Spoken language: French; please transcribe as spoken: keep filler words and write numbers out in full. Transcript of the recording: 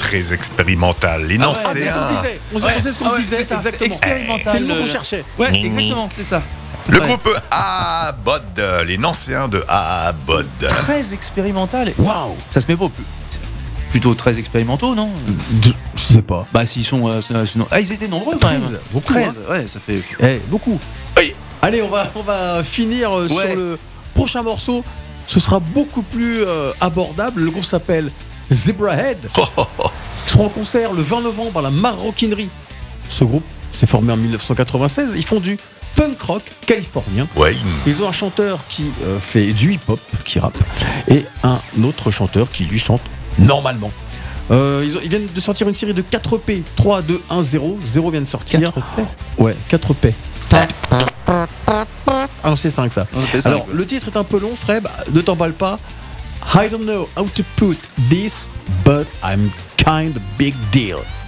très expérimental. Les Ah ouais, Nancéens. c'est ce qu'on disait. On Ouais. sait ce qu'on Ah ouais, disait, c'est ça, exactement. expérimental. C'est le mot qu'on euh, cherchait. Ouais, Ni, ni. exactement, c'est ça. Le Ouais. groupe Aabod, les Nancéens de Aabod. Très expérimental. Waouh. Ça se met pas plus. Plutôt très expérimentaux, non? Je sais pas. Bah, s'ils sont. euh, sinon- Ah, ils étaient nombreux quand même. treize, beaucoup, treize, ouais, ça fait. Eh, beaucoup. Oui. Allez, on va, on va finir euh, Ouais. sur le prochain morceau. Ce sera beaucoup plus euh, abordable. Le groupe s'appelle Zebrahead. Oh, oh, oh. Ils seront en concert le vingt novembre à la Maroquinerie. Ce groupe s'est formé en dix-neuf cent quatre-vingt-seize. Ils font du punk rock californien. Ouais. Ils ont un chanteur qui euh, fait du hip-hop, qui rappe, et un autre chanteur qui lui chante normalement. Euh, ils, ont- ils viennent de sortir une série de quatre E P. trois, deux, un, zéro. zéro vient de sortir. quatre P. Ouais, quatre E P. Ah non, c'est cinq ça. On appelle ça Alors, un peu. le titre est un peu long, Fred, ne t'emballe pas. I don't know how to put this, but I'm kind of big deal.